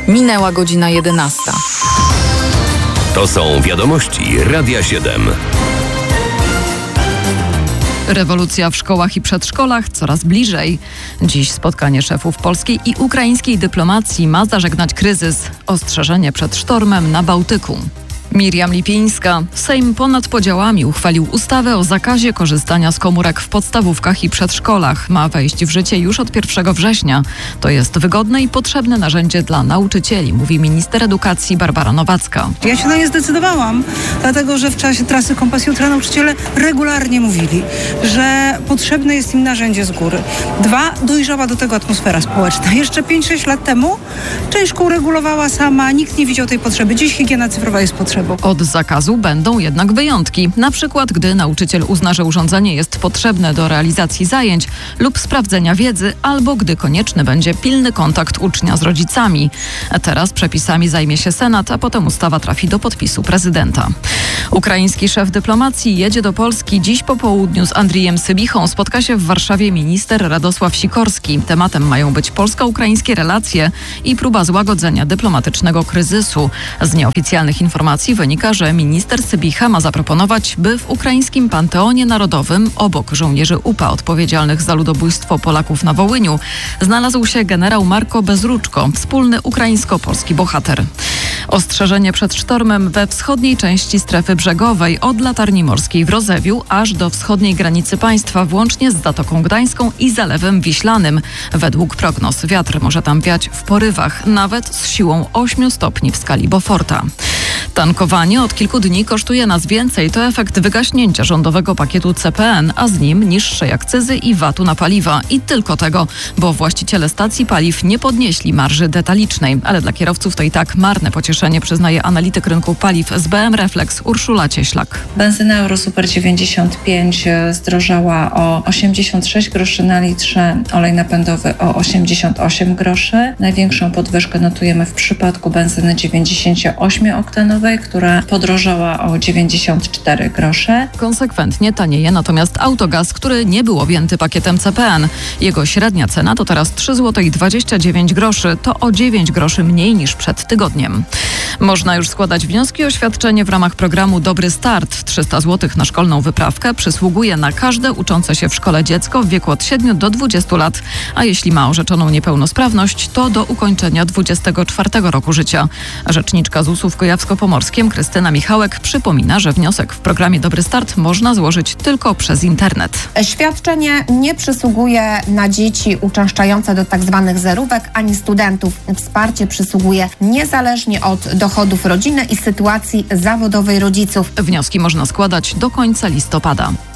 Minęła godzina 11. To są wiadomości Radia 7. Rewolucja w szkołach i przedszkolach coraz bliżej. Dziś spotkanie szefów polskiej i ukraińskiej dyplomacji ma zażegnać kryzys. Ostrzeżenie przed sztormem na Bałtyku. Miriam Lipińska. Sejm ponad podziałami uchwalił ustawę o zakazie korzystania z komórek w podstawówkach i przedszkolach. Ma wejść w życie już od 1 września. To jest wygodne i potrzebne narzędzie dla nauczycieli, mówi minister edukacji Barbara Nowacka. Ja się na nie zdecydowałam, dlatego że w czasie trasy Kompas Jutra nauczyciele regularnie mówili, że potrzebne jest im narzędzie z góry. 2, dojrzała do tego atmosfera społeczna. Jeszcze 5-6 lat temu część szkół regulowała sama, nikt nie widział tej potrzeby. Dziś higiena cyfrowa jest potrzebą. Od zakazu będą jednak wyjątki. Na przykład, gdy nauczyciel uzna, że urządzenie jest potrzebne do realizacji zajęć lub sprawdzenia wiedzy, albo gdy konieczny będzie pilny kontakt ucznia z rodzicami. Teraz przepisami zajmie się Senat, a potem ustawa trafi do podpisu prezydenta. Ukraiński szef dyplomacji jedzie do Polski. Dziś po południu z Andrijem Sybichą spotka się w Warszawie minister Radosław Sikorski. Tematem mają być polsko-ukraińskie relacje i próba złagodzenia dyplomatycznego kryzysu. Z nieoficjalnych informacji wynika, że minister Sybicha ma zaproponować, by w ukraińskim Panteonie Narodowym obok żołnierzy UPA odpowiedzialnych za ludobójstwo Polaków na Wołyniu znalazł się generał Marko Bezruczko, wspólny ukraińsko-polski bohater. Ostrzeżenie przed sztormem we wschodniej części strefy brzegowej od Latarni Morskiej w Rozewiu aż do wschodniej granicy państwa, włącznie z Zatoką Gdańską i Zalewem Wiślanym. Według prognoz wiatr może tam wiać w porywach, nawet z siłą 8 stopni w skali Beauforta. Tankowanie od kilku dni kosztuje nas więcej. To efekt wygaśnięcia rządowego pakietu CPN, a z nim niższej akcyzy i VAT-u na paliwa. I tylko tego, bo właściciele stacji paliw nie podnieśli marży detalicznej. Ale dla kierowców to i tak marne pocieszenie, przyznaje analityk rynku paliw z BM Reflex Urszula Cieślak. Benzyna Eurosuper 95 zdrożała o 86 groszy na litrze, olej napędowy o 88 groszy. Największą podwyżkę notujemy w przypadku benzyny 98-oktanowej, która podrożała o 94 grosze. Konsekwentnie tanieje natomiast autogaz, który nie był objęty pakietem CPN. Jego średnia cena to teraz 3,29 zł. To o 9 groszy mniej niż przed tygodniem. Można już składać wnioski o świadczenie w ramach programu Dobry Start. 300 zł na szkolną wyprawkę przysługuje na każde uczące się w szkole dziecko w wieku od 7 do 20 lat. A jeśli ma orzeczoną niepełnosprawność, to do ukończenia 24 roku życia. Rzeczniczka ZUS-u w Kujawsko-Pomorskim Krystyna Michałek przypomina, że wniosek w programie Dobry Start można złożyć tylko przez internet. Świadczenie nie przysługuje na dzieci uczęszczające do tzw. zerówek ani studentów. Wsparcie przysługuje niezależnie od dochodów rodziny i sytuacji zawodowej rodziców. Wnioski można składać do końca listopada.